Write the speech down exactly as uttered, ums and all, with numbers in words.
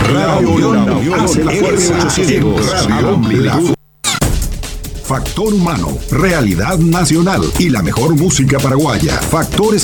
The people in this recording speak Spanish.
Radio La Unión hace la fuerza en Radio La Factor Humano, realidad nacional y la mejor música paraguaya. Factores